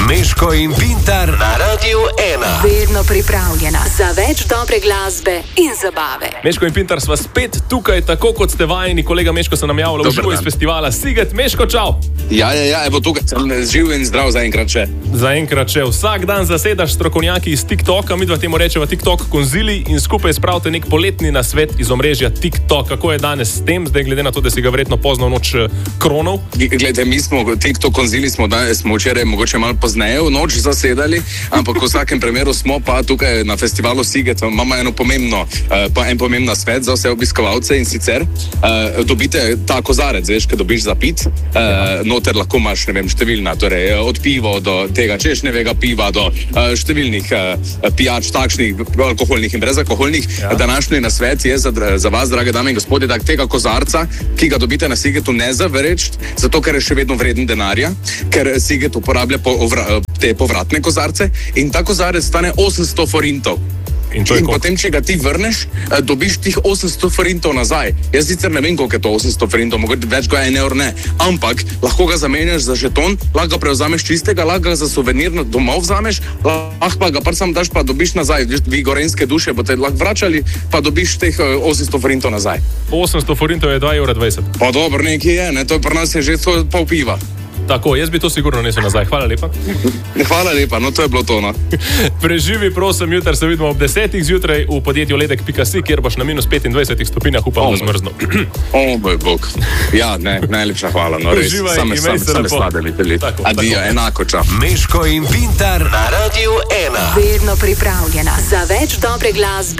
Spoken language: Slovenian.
Meško in Pintar na Radiu 1. Vedno pripravljena za več dobre glasbe in zabave. Meško in Pintar sva spet tukaj, tako kot ste vajeni. Kolega Meško se nam javlja v živo iz festivala Siget. Meško, čau! Ja, evo tukaj sem živ in zdrav zaenkrat še. Zaenkrat še. Vsak dan zasedaš strokovnjaki iz TikToka, midva temu rečeva TikTok konzili in skupaj spravite nek poletni nasvet iz omrežja TikTok. Kako je danes s tem, zdaj glede na to, da si ga verjetno pozno v noč kronov? Glede, mi smo TikTok konzili smo včeraj mogoče malo pozneje v noč zasedali, ampak v vsakem primeru smo pa tukaj na festivalu Siget, imamo en pomemben nasvet za vse obiskovalce, in sicer dobite ta kozarec, veš, ki dobiš za pit, noter lahko imaš, ne vem, številna, torej od piva do tega češnjevega piva do številnih pijač, takšnih alkoholnih in brezalkoholnih. Današnji nasvet je za vas, drage dame in gospodje, da tega kozarca, ki ga dobite na Sigetu, ne zavrečt, zato ker je še vedno vreden denarja, ker Siget uporablja te povratne kozarce in ta kozarec stane 800 forintov. In potem, če ga ti vrneš, dobiš tih 800 forintov nazaj. Jaz sicer ne vem, koliko je to 800 forintov, mogoče več ga je, ne, ampak lahko ga zamenjaš za žeton, lahko ga prevzameš čistega, lahko ga za suvenir domov vzameš, lahko pa ga sam daš, pa dobiš nazaj. Vi gorenjske duše boste lahko vračali, pa dobiš teh 800 forintov nazaj. 800 forintov je 2,20 €. Pa dobro, nekaj je, ne, to pri nas je že pol piva. Tako, jaz bi to sigurno nesel nazaj. Hvala lepa. Hvala lepa, no to je bilo to, no. Preživi, prosim, jutri se vidimo ob 10. zjutraj v podjetju ledek.si, kjer boš na minus 25 stopinjah, upam, da zmrzno. O moj bog. Ja, ne, najlepša hvala, no res. Same sladeli. Adijo, enako, čau. Meško in Pintar na Radiu 1. Vedno pripravljena za več dobre glasbe